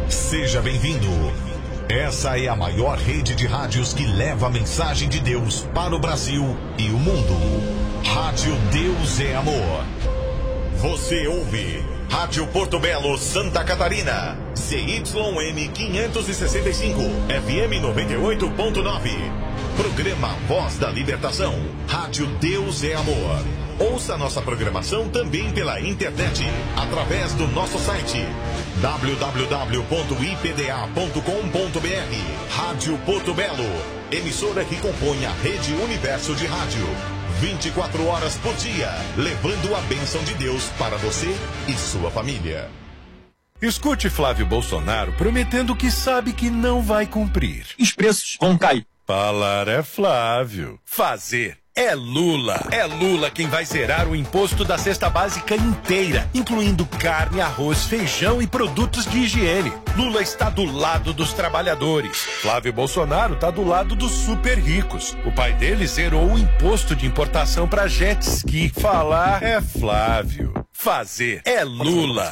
Seja bem-vindo. Essa é a maior rede de rádios que leva a mensagem de Deus para o Brasil e o mundo. Rádio Deus é Amor. Você ouve Rádio Porto Belo, Santa Catarina. CYM 565, FM 98.9. Programa Voz da Libertação. Rádio Deus é Amor. Ouça nossa programação também pela internet, através do nosso site www.ipda.com.br. Rádio Porto Belo, emissora que compõe a Rede Universo de Rádio. 24 horas por dia, levando a bênção de Deus para você e sua família. Escute Flávio Bolsonaro prometendo que sabe que não vai cumprir. Os preços vão cair. Falar é Flávio. Fazer é Lula. É Lula quem vai zerar o imposto da cesta básica inteira, incluindo carne, arroz, feijão e produtos de higiene. Lula está do lado dos trabalhadores. Flávio Bolsonaro está do lado dos super ricos. O pai dele zerou o imposto de importação para jet ski. Falar é Flávio. Fazer é Lula.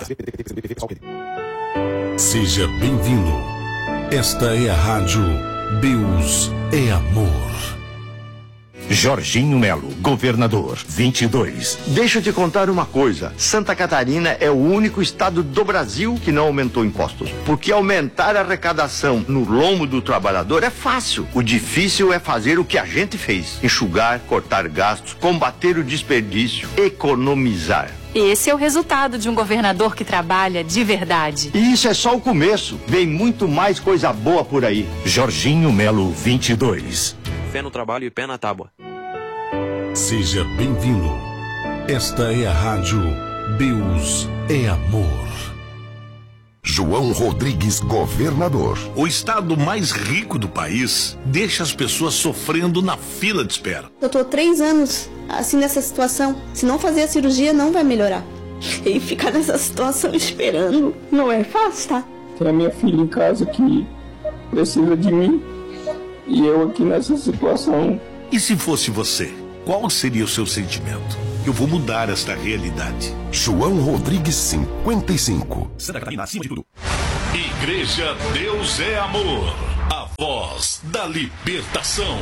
Seja bem-vindo. Esta é a Rádio Deus é Amor. Jorginho Melo, governador, 22. Deixa eu te contar uma coisa. Santa Catarina é o único estado do Brasil que não aumentou impostos. Porque aumentar a arrecadação no lombo do trabalhador é fácil. O difícil é fazer o que a gente fez. Enxugar, cortar gastos, combater o desperdício, economizar. Esse é o resultado de um governador que trabalha de verdade. E isso é só o começo. Vem muito mais coisa boa por aí. Jorginho Melo, 22. Fé no trabalho e pé na tábua. Seja bem-vindo. Esta é a Rádio Deus é Amor. João Rodrigues, governador. O estado mais rico do país deixa as pessoas sofrendo na fila de espera. Eu tô 3 anos assim nessa situação. Se não fazer a cirurgia, não vai melhorar. E ficar nessa situação esperando não é fácil, tá? Tem a minha filha em casa que precisa de mim. E eu aqui nessa situação. E se fosse você, qual seria o seu sentimento? Eu vou mudar esta realidade. João Rodrigues, 55. Santa Catarina, acima de tudo. Igreja Deus é Amor. A voz da libertação.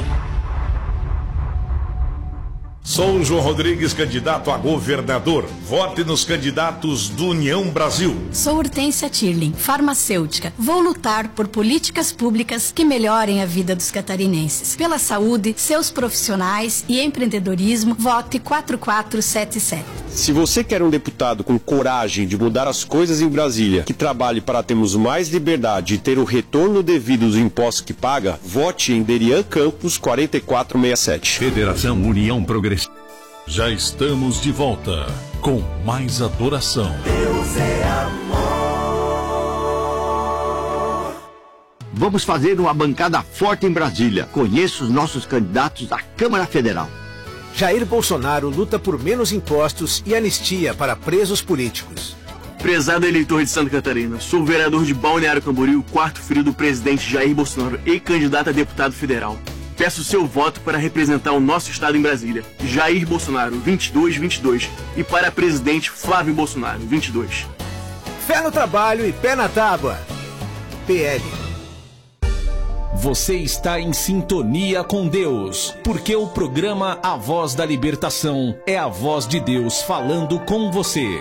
Sou João Rodrigues, candidato a governador. Vote nos candidatos do União Brasil. Sou Hortência Tirling, farmacêutica. Vou lutar por políticas públicas que melhorem a vida dos catarinenses. Pela saúde, seus profissionais e empreendedorismo, vote 4477. Se você quer um deputado com coragem de mudar as coisas em Brasília, que trabalhe para termos mais liberdade e ter o retorno devido dos impostos que paga, vote em Derian Campos 4467. Federação União Progressista. Já estamos de volta com mais adoração. Deus é amor. Vamos fazer uma bancada forte em Brasília. Conheça os nossos candidatos à Câmara Federal. Jair Bolsonaro luta por menos impostos e anistia para presos políticos. Prezado eleitor de Santa Catarina, sou vereador de Balneário Camboriú, quarto filho do presidente Jair Bolsonaro e candidato a deputado federal. Peço seu voto para representar o nosso estado em Brasília. Jair Bolsonaro, 2222. E para presidente Flávio Bolsonaro, 22. Fé no trabalho e pé na tábua. PL. Você está em sintonia com Deus, porque o programa A Voz da Libertação é a voz de Deus falando com você.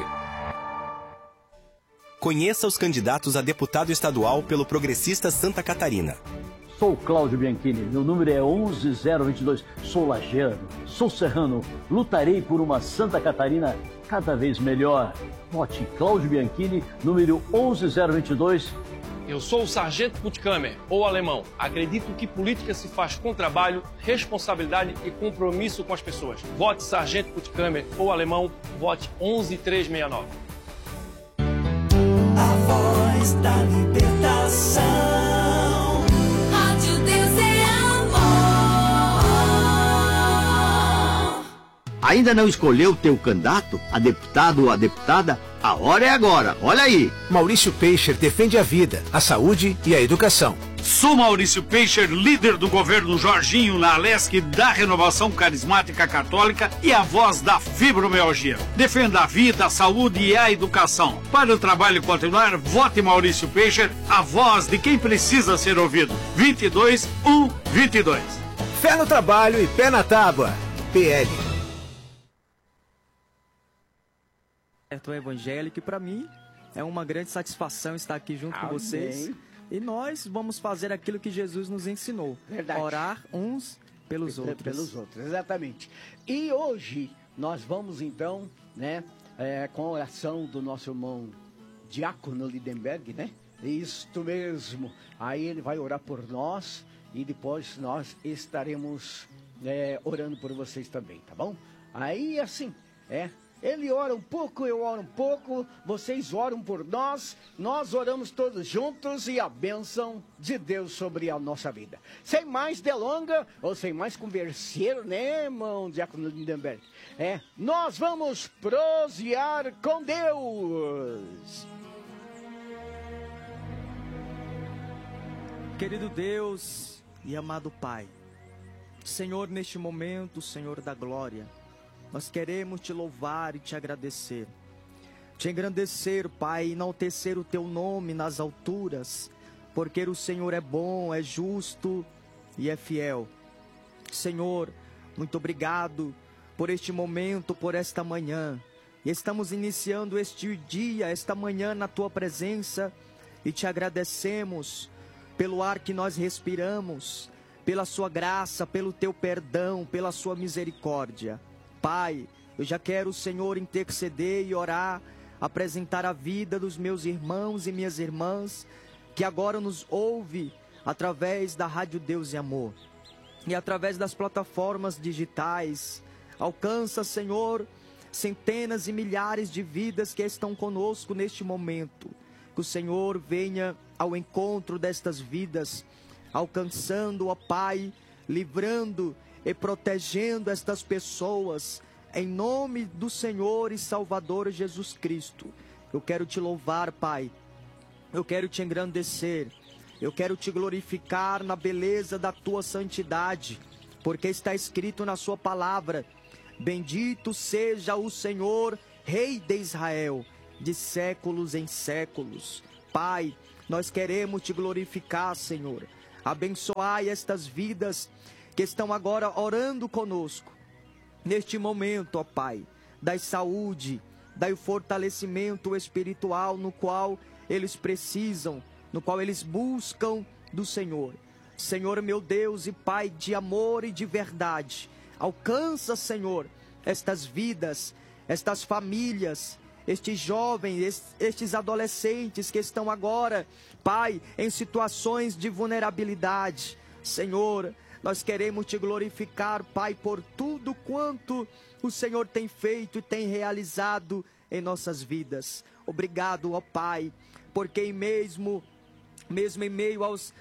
Conheça os candidatos a deputado estadual pelo Progressista Santa Catarina. Sou Cláudio Bianchini, meu número é 11022. Sou lajeano, sou serrano, lutarei por uma Santa Catarina cada vez melhor. Vote Cláudio Bianchini, número 11022. Eu sou o Sargento Puttkamer, ou alemão. Acredito que política se faz com trabalho, responsabilidade e compromisso com as pessoas. Vote Sargento Puttkamer, ou alemão, vote 11369. A voz da libertação. Ainda não escolheu teu candidato, a deputado ou a deputada? A hora é agora, olha aí. Maurício Peixe defende a vida, a saúde e a educação. Sou Maurício Peixer, líder do governo Jorginho na Alesc da Renovação Carismática Católica e a voz da fibromialgia. Defenda a vida, a saúde e a educação. Para o trabalho continuar, vote Maurício Peixer, a voz de quem precisa ser ouvido. 22-1-22. Fé no trabalho e pé na tábua. PL. O evangélico, e para mim é uma grande satisfação estar aqui junto com vocês. E nós vamos fazer aquilo que Jesus nos ensinou. Verdade. Orar uns pelos outros. Exatamente. E hoje nós vamos então, né, com a oração do nosso irmão Diácono Lindenberg, né? Isto mesmo. Aí ele vai orar por nós e depois nós estaremos orando por vocês também, tá bom? Aí assim, ele ora um pouco, eu oro um pouco, vocês oram por nós, nós oramos todos juntos e a bênção de Deus sobre a nossa vida. Sem mais delonga, ou sem mais converseiro, né, irmão Diácono Lindenberg? Nós vamos prosear com Deus. Querido Deus e amado Pai, Senhor, neste momento, Senhor da glória, nós queremos te louvar e te agradecer. Te engrandecer, Pai, enaltecer o teu nome nas alturas, porque o Senhor é bom, é justo e é fiel. Senhor, muito obrigado por este momento, por esta manhã. Estamos iniciando este dia, esta manhã na tua presença e te agradecemos pelo ar que nós respiramos, pela sua graça, pelo teu perdão, pela sua misericórdia. Pai, eu já quero, Senhor, interceder e orar, apresentar a vida dos meus irmãos e minhas irmãs, que agora nos ouve através da Rádio Deus e Amor e através das plataformas digitais. Alcança, Senhor, centenas e milhares de vidas que estão conosco neste momento. Que o Senhor venha ao encontro destas vidas, alcançando, ó Pai, livrando e protegendo estas pessoas, em nome do Senhor e Salvador Jesus Cristo. Eu quero te louvar, Pai, eu quero te engrandecer, eu quero te glorificar na beleza da tua santidade, porque está escrito na sua palavra: bendito seja o Senhor, Rei de Israel, de séculos em séculos. Pai, nós queremos te glorificar, Senhor. Abençoai estas vidas que estão agora orando conosco. Neste momento, ó Pai, dai saúde, dai o fortalecimento espiritual no qual eles precisam, no qual eles buscam do Senhor. Senhor, meu Deus e Pai de amor e de verdade, alcança, Senhor, estas vidas, estas famílias, estes jovens, estes adolescentes que estão agora, Pai, em situações de vulnerabilidade. Senhor, nós queremos te glorificar, Pai, por tudo quanto o Senhor tem feito e tem realizado em nossas vidas. Obrigado, ó Pai, porque mesmo em meio aos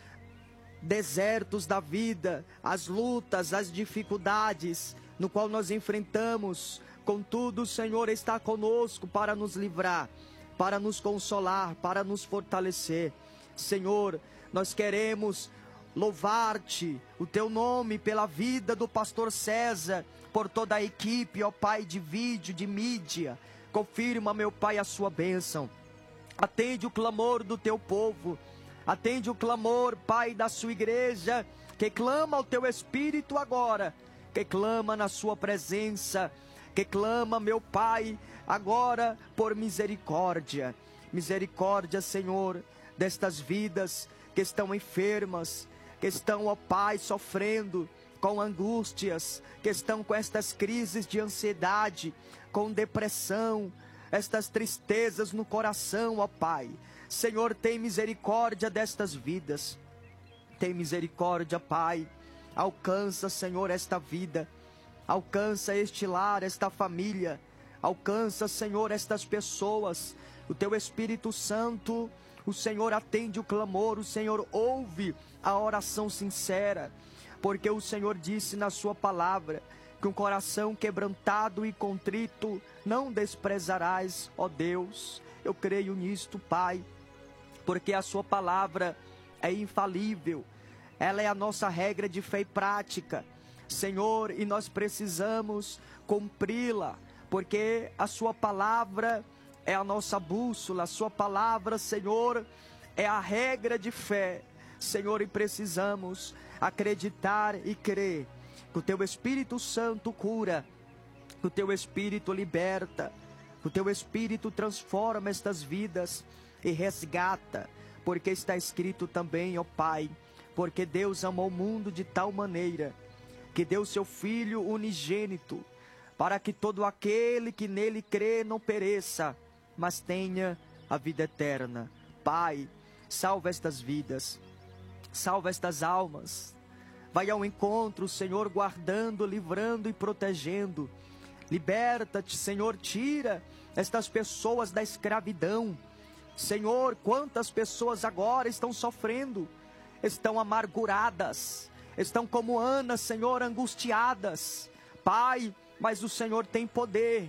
desertos da vida, as lutas, as dificuldades no qual nós enfrentamos, contudo o Senhor está conosco para nos livrar, para nos consolar, para nos fortalecer. Senhor, nós queremos louvar-te, o teu nome, pela vida do pastor César, por toda a equipe, ó Pai, de vídeo, de mídia. Confirma, meu Pai, a sua bênção. Atende o clamor do teu povo, atende o clamor, Pai, da sua igreja, que clama ao teu Espírito agora, que clama na sua presença, que clama, meu Pai, agora por misericórdia. Misericórdia, Senhor, destas vidas que estão enfermas, que estão, ó Pai, sofrendo com angústias, que estão com estas crises de ansiedade, com depressão, estas tristezas no coração, ó Pai. Senhor, tem misericórdia destas vidas. Tem misericórdia, Pai. Alcança, Senhor, esta vida. Alcança este lar, esta família. Alcança, Senhor, estas pessoas. O teu Espírito Santo, o Senhor atende o clamor, o Senhor ouve a oração sincera, porque o Senhor disse na sua palavra que um coração quebrantado e contrito não desprezarás, ó Deus. Eu creio nisto, Pai, porque a sua palavra é infalível. Ela é a nossa regra de fé e prática, Senhor, e nós precisamos cumpri-la, porque a sua palavra é a nossa bússola, a sua palavra, Senhor, é a regra de fé, Senhor, e precisamos acreditar e crer que o Teu Espírito Santo cura, que o Teu Espírito liberta, que o Teu Espírito transforma estas vidas e resgata, porque está escrito também, ó Pai, porque Deus amou o mundo de tal maneira que deu seu Filho unigênito, para que todo aquele que nele crê não pereça, mas tenha a vida eterna. Pai, salva estas vidas, salva estas almas, vai ao encontro, Senhor, guardando, livrando e protegendo. Liberta-te, Senhor, tira estas pessoas da escravidão. Senhor, quantas pessoas agora estão sofrendo, estão amarguradas, estão como Ana, Senhor, angustiadas. Pai, mas o Senhor tem poder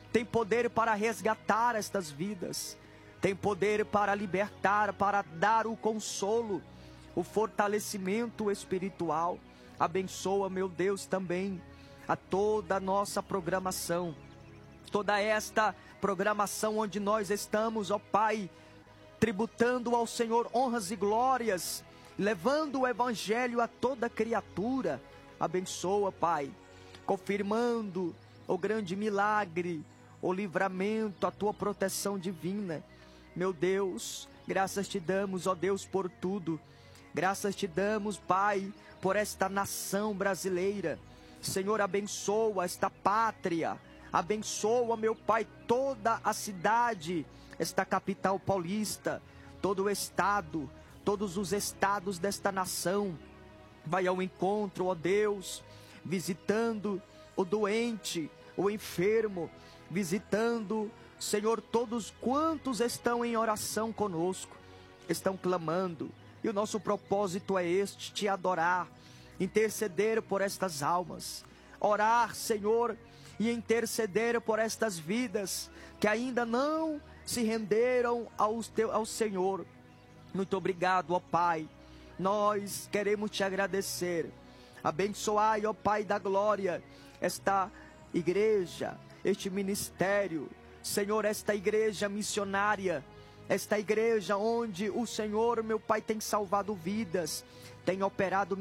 para resgatar estas vidas, tem poder para libertar, para dar o consolo, o fortalecimento espiritual. Abençoa, meu Deus, também a toda a nossa programação, toda esta programação onde nós estamos, ó Pai, tributando ao Senhor honras e glórias, levando o Evangelho a toda criatura. Abençoa, Pai, confirmando o grande milagre, o livramento, a Tua proteção divina. Meu Deus, graças Te damos, ó Deus, por tudo. Graças Te damos, Pai, por esta nação brasileira. Senhor, abençoa esta pátria, abençoa, meu Pai, toda a cidade, esta capital paulista, todo o estado, todos os estados desta nação. Vai ao encontro, ó Deus, visitando o doente, o enfermo, visitando, Senhor, todos quantos estão em oração conosco, estão clamando. E o nosso propósito é este, Te adorar, interceder por estas almas, orar, Senhor, e interceder por estas vidas que ainda não se renderam ao Senhor. Muito obrigado, ó Pai. Nós queremos Te agradecer. Abençoai, ó Pai da glória, esta igreja, este ministério, Senhor, esta igreja missionária, esta igreja onde o Senhor, meu Pai, tem salvado vidas, tem operado